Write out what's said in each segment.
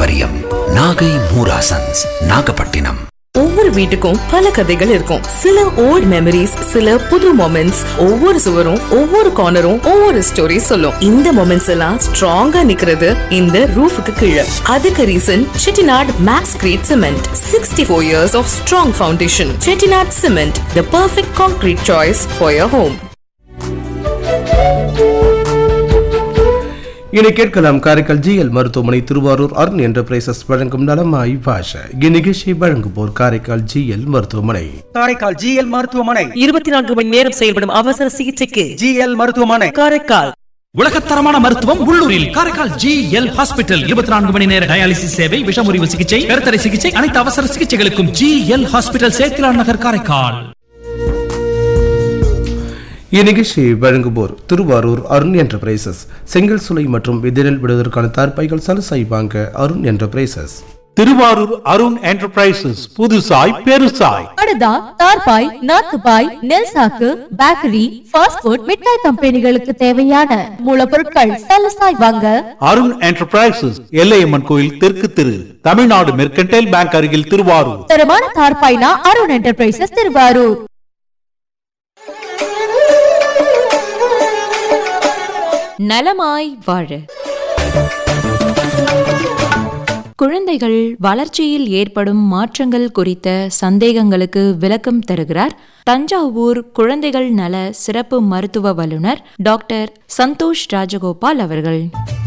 பாரம்பரியம். நாகை மூராசன்ஸ், நாகப்பட்டினம். ஒவ்வொரு வீட்டுக்கும் பல கதைகள் இருக்கும். சில ஓல்ட் மெமரிஸ், சில புது மொமெண்ட்ஸ். ஒவ்வொரு சுவரும், ஒவ்வொரு கார்னரும் ஒவ்வொரு ஸ்டோரி சொல்லும். இந்த மொமெண்ட்ஸ் எல்லாம் ஸ்ட்ராங்கா நிக்கிறது இந்த ரூஃபுக்கு கீழே. அதுக்கு reason Chettinad maths great cement. 64 years of strong foundation. Chettinad Cement, the perfect concrete choice for your home. இனி கேட்கலாம் காரைக்கால் ஜிஎல் மருத்துவமனை திருவாரூர் அருண் என்டர்பிரைசஸ் வழங்கும் நலமாய் பாஷா. இந்நிகழ்ச்சியை வழங்குவோர் காரைக்கால் ஜிஎல் மருத்துவமனை. காரைக்கால் ஜிஎல் மருத்துவமனை 24 மணி நேரம் செயல்படும் அவசர சிகிச்சைக்கு ஜிஎல் மருத்துவமனை காரைக்கால். உலகத்தரமான மருத்துவம் உள்ளூரில் காரைக்கால் ஜிஎல் ஹாஸ்பிட்டல். 24 மணி நேர டயாலிசிஸ் சேவை, விஷமுறிவு சிகிச்சை, கருத்தடை சிகிச்சை, அனைத்து அவசர சிகிச்சைகளுக்கும் ஜிஎல் ஹாஸ்பிட்டல், சேத்திலான் நகர், காரைக்கால். இந்நிகழ்ச்சியை வழங்குவோர் திருவாரூர் அருண் என்டர்பிரைசஸ். செங்கல் சுலை மற்றும் விதிநெல் விடுவதற்கான தார்பாய்கள் சலுசாய் வாங்க அருண் என்டர்பிரைசஸ். திருவாரூர் அருண் என்டர்பிரைசஸ், புதுசாய் பெருசாய் படுதா, தார்பாய், நாத்துபாய், நெல் சாக்கு, பேக்கரி, ஃபாஸ்ட் ஃபுட், மிட்டாய் கம்பெனிகளுக்கு தேவையான மூலப்பொருட்கள் சலுசாய் வாங்க அருண் என்டர்பிரைசஸ். எல்லையம்மன் கோயில் தெற்கு தெரு, தமிழ்நாடு மெர்கன்டைல் பேங்க் அருகில் திருவாரூர். தரமான தார்பாய்னா அருண் என்டர்பிரைசஸ் திருவாரூர். நலமாய் வாழ. குழந்தைகள் வளர்ச்சியில் ஏற்படும் மாற்றங்கள் குறித்த சந்தேகங்களுக்கு விளக்கம் தருகிறார் தஞ்சாவூர் குழந்தைகள் நல சிறப்பு மருத்துவ வல்லுநர் டாக்டர் சந்தோஷ் ராஜகோபால் அவர்கள்.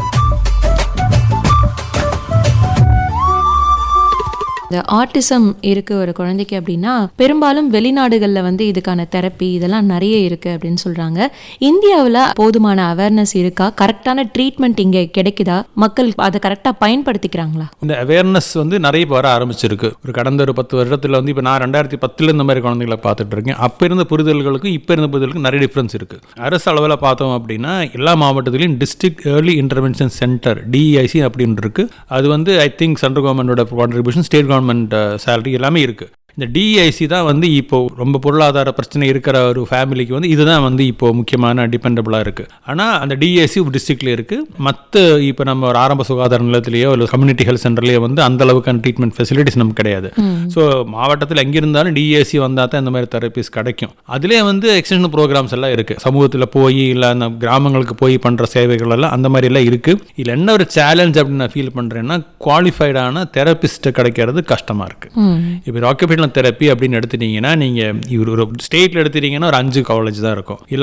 ஆட்டிசம் இருக்கு ஒரு குழந்தைக்கு அப்படின்னா பெரும்பாலும் வெளிநாடுகளில் இதுக்கான தெரப்பி இதெல்லாம் நிறைய இருக்கு அப்படின்னு சொல்றாங்க. இந்தியாவில் போதுமான அவேர்னஸ் இருக்கா? கரெக்டான ட்ரீட்மெண்ட் இங்கே கிடைக்குதா? மக்கள் அதை கரெக்டாக பயன்படுத்திக்கிறாங்களா? இந்த அவேர்னஸ் நிறைய வர ஆரம்பிச்சிருக்கு. ஒரு கடந்த ஒரு 10 வருடத்தில் இப்போ நான் 2010 இந்த மாதிரி குழந்தைகளை பார்த்துட்டு இருக்கேன். அப்போ இருந்த புரிதல்களுக்கும் இப்போ இருந்த புரிதலுக்கும் நிறைய டிஃப்ரென்ஸ் இருக்கு. அரசு அளவில் பார்த்தோம் அப்படின்னா எல்லா மாவட்டத்திலையும் district early intervention centre DIC அப்படின்னு இருக்கு. அது ஐ திங்க் சென்ட்ரல் கவர்மெண்டோட கான்ட்ரிபியூஷன், ஸ்டேட் கவர்மெண்ட் சேலரி எல்லாமே இருக்கு. இந்த DIC தான் இப்போ ரொம்ப பொருளாதார பிரச்சனை இருக்கிற ஒரு ஃபேமிலிக்கு இதுதான் இப்போ முக்கியமான டிபெண்டபிளாக இருக்குது. ஆனால் அந்த DIC டிஸ்ட்ரிக்ட்ல இருக்குது. மற்ற இப்போ நம்ம ஒரு ஆரம்ப சுகாதார நிலையத்திலேயோ இல்லை கம்யூனிட்டி ஹெல்த் சென்டர்லேயோ அந்த அளவுக்கான ட்ரீட்மெண்ட் ஃபெசிலிட்டிஸ் நமக்கு கிடையாது. ஸோ மாவட்டத்தில் எங்கே இருந்தாலும் DIC வந்தால் தான் இந்த மாதிரி தெரப்பிஸ் கிடைக்கும். அதிலே எக்ஸ்டென்ஷன் ப்ரோக்ராம்ஸ் எல்லாம் இருக்குது. சமூகத்தில் போய் இல்லை அந்த கிராமங்களுக்கு போய் பண்ணுற சேவைகள் எல்லாம் அந்த மாதிரி எல்லாம் இருக்குது. இதில் என்ன ஒரு சேலஞ்ச் அப்படின்னு நான் ஃபீல் பண்ணுறேன்னா, குவாலிஃபைடான தெரப்பிஸ்ட் கிடைக்கிறது கஷ்டமாக இருக்குது. இப்போ ஆக்குபேஷனல் தெரப்பி அப்படின்னு எடுத்துட்டீங்கன்னா, நீங்கள் ஒரு ஸ்டேட்டில் எடுத்துட்டீங்கன்னா ஒரு 5 காலேஜ் தான் இருக்கும்.